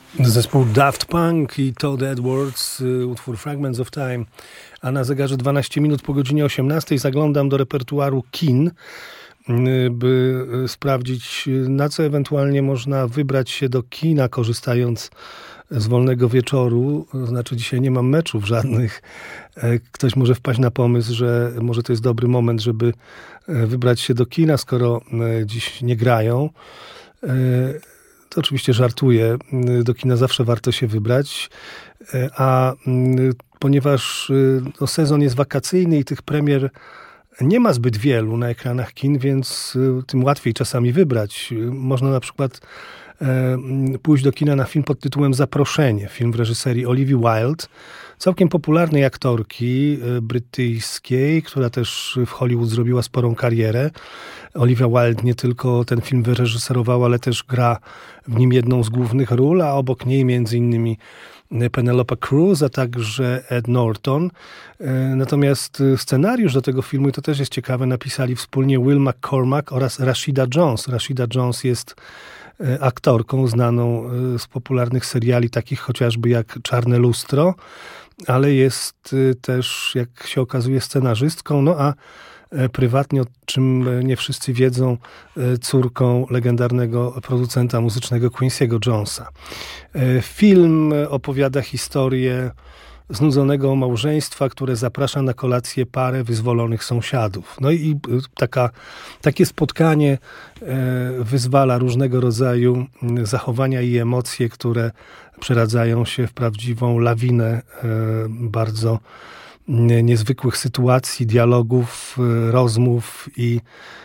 Zespół Daft Punk i Todd Edwards, utwór Fragments of Time, a na zegarze 12 minut po godzinie 18 zaglądam do repertuaru kin, by sprawdzić, na co ewentualnie można wybrać się do kina, korzystając z wolnego wieczoru. To znaczy, dzisiaj nie mam meczów żadnych. Ktoś może wpaść na pomysł, że może to jest dobry moment, żeby wybrać się do kina, skoro dziś nie grają. To oczywiście żartuję. Do kina zawsze warto się wybrać, a ponieważ sezon jest wakacyjny i tych premier nie ma zbyt wielu na ekranach kin, więc tym łatwiej czasami wybrać. Można na przykład pójść do kina na film pod tytułem Zaproszenie. Film w reżyserii Olivia Wilde, całkiem popularnej aktorki brytyjskiej, która też w Hollywood zrobiła sporą karierę. Olivia Wilde nie tylko ten film wyreżyserowała, ale też gra w nim jedną z głównych ról, a obok niej między innymi Penelope Cruz, a także Ed Norton. Natomiast scenariusz do tego filmu, i to też jest ciekawe, napisali wspólnie Will McCormack oraz Rashida Jones. Rashida Jones jest aktorką znaną z popularnych seriali, takich chociażby jak Czarne lustro, ale jest też, jak się okazuje, scenarzystką, no a prywatnie, o czym nie wszyscy wiedzą, córką legendarnego producenta muzycznego Quincy'ego Jonesa. Film opowiada historię znudzonego małżeństwa, które zaprasza na kolację parę wyzwolonych sąsiadów. No i takie spotkanie wyzwala różnego rodzaju zachowania i emocje, które przeradzają się w prawdziwą lawinę bardzo niezwykłych sytuacji, dialogów, rozmów i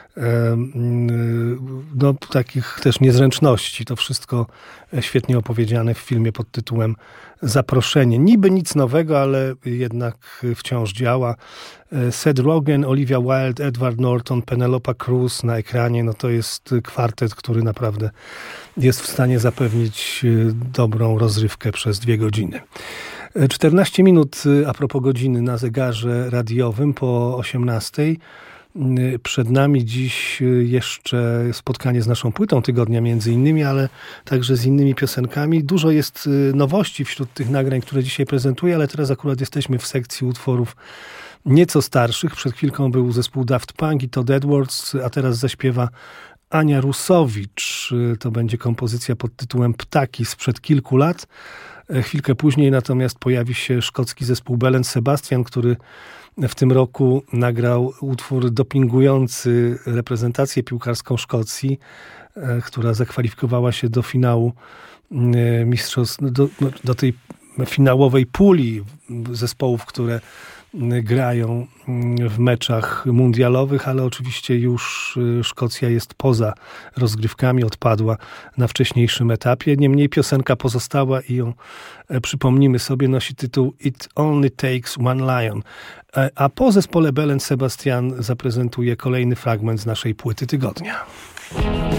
no, takich też niezręczności. To wszystko świetnie opowiedziane w filmie pod tytułem Zaproszenie. Niby nic nowego, ale jednak wciąż działa. Seth Rogen, Olivia Wilde, Edward Norton, Penelope Cruz na ekranie. No to jest kwartet, który naprawdę jest w stanie zapewnić dobrą rozrywkę przez 2 godziny. 14 minut a propos godziny na zegarze radiowym po 18. Przed nami dziś jeszcze spotkanie z naszą płytą tygodnia między innymi, ale także z innymi piosenkami. Dużo jest nowości wśród tych nagrań, które dzisiaj prezentuję, ale teraz akurat jesteśmy w sekcji utworów nieco starszych. Przed chwilką był zespół Daft Punk i Todd Edwards, a teraz zaśpiewa Ania Rusowicz. To będzie kompozycja pod tytułem Ptaki sprzed kilku lat. Chwilkę później natomiast pojawi się szkocki zespół Bell & Sebastian, który w tym roku nagrał utwór dopingujący reprezentację piłkarską Szkocji, która zakwalifikowała się do finału mistrzostw, do tej finałowej puli zespołów, które grają w meczach mundialowych, ale oczywiście już Szkocja jest poza rozgrywkami, odpadła na wcześniejszym etapie. Niemniej piosenka pozostała i ją przypomnimy sobie, nosi tytuł It Only Takes One Lion. A po zespole Bell & Sebastian zaprezentuję kolejny fragment z naszej płyty tygodnia.